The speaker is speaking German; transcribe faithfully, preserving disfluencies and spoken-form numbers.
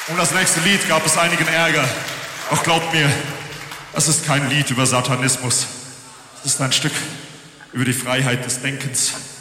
Um das nächste Lied gab es einigen Ärger. Doch glaubt mir, es ist kein Lied über Satanismus. Es ist ein Stück über die Freiheit des Denkens.